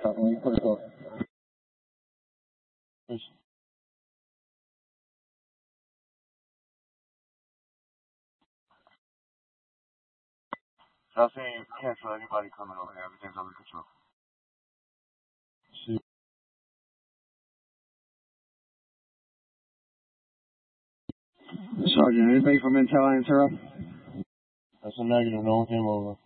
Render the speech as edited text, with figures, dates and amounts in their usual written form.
Nothing, cancel anybody coming over here. Everything's under control. Sergeant, anything from Intel I interrupt? That's a negative. No one came over.